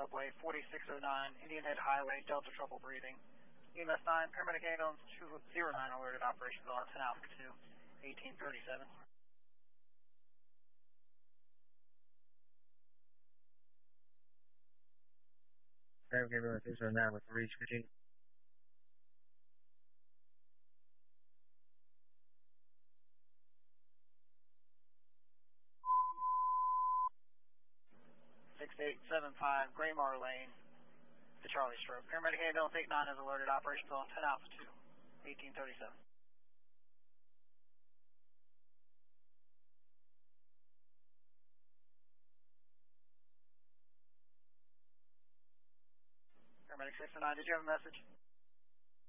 subway 4609, Indian Head Highway, Delta trouble breathing. EMS 9, paramedic ambulance 209 alerted, operations on 10 Alpha 2, 1837. Paramedic ambulance 209 with reach Virginia. #6875, Graymar Lane, the Charlie Stroke. Paramedic ambulance 89 is alerted, operations on 10 Alpha 2, 1837. Paramedic 609, did you have a message?